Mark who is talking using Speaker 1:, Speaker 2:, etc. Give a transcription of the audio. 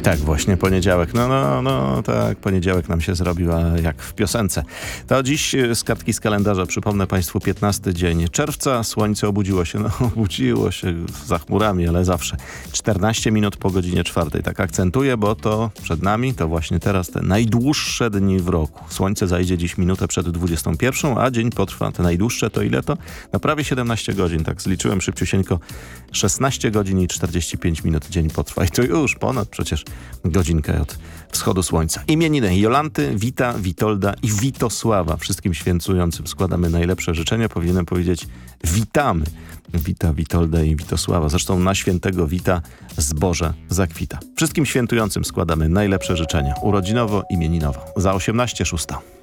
Speaker 1: Tak, właśnie poniedziałek. No, tak, poniedziałek nam się zrobiła jak w piosence. To dziś z kartki z kalendarza, przypomnę Państwu, 15 dzień czerwca. Słońce obudziło się za chmurami, ale zawsze. 14 minut po godzinie 4. Tak akcentuję, bo to przed nami, to właśnie teraz te najdłuższe dni w roku. Słońce zajdzie dziś minutę przed 21, a dzień potrwa. Te najdłuższe to ile to? No prawie 17 godzin, tak zliczyłem szybciusieńko. 16 godzin i 45 minut dzień potrwa. I to już ponad przecież godzinkę od wschodu słońca. Imieniny Jolanty, Wita, Witolda i Witosława. Wszystkim świętującym składamy najlepsze życzenia. Powinienem powiedzieć witamy Wita, Witolda i Witosława. Zresztą na świętego Wita zboże zakwita. Wszystkim świętującym składamy najlepsze życzenia. Urodzinowo, imieninowo. Za 18:06.